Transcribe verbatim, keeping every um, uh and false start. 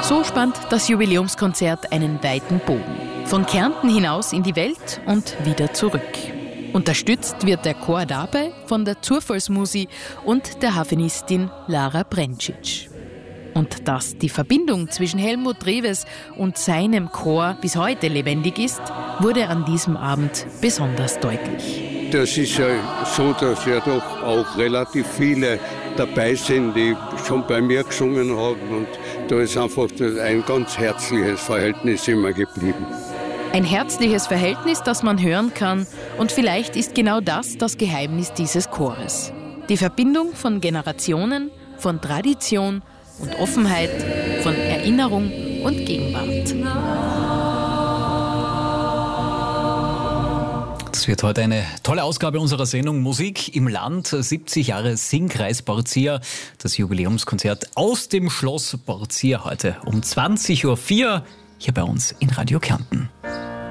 So spannt das Jubiläumskonzert einen weiten Bogen. Von Kärnten hinaus in die Welt und wieder zurück. Unterstützt wird der Chor dabei von der Zufallsmusi und der Harfenistin Lara Brencic. Und dass die Verbindung zwischen Helmut Reves und seinem Chor bis heute lebendig ist, wurde an diesem Abend besonders deutlich. Das ist ja so, dass ja doch auch relativ viele dabei sind, die schon bei mir gesungen haben. Und da ist einfach ein ganz herzliches Verhältnis immer geblieben. Ein herzliches Verhältnis, das man hören kann. Und vielleicht ist genau das das Geheimnis dieses Chores. Die Verbindung von Generationen, von Tradition und Offenheit, von Erinnerung und Gegenwart. Das wird heute eine tolle Ausgabe unserer Sendung Musik im Land. siebzig Jahre Singkreis Borzia. Das Jubiläumskonzert aus dem Schloss Borzia heute um zwanzig Uhr vier hier bei uns in Radio Kärnten.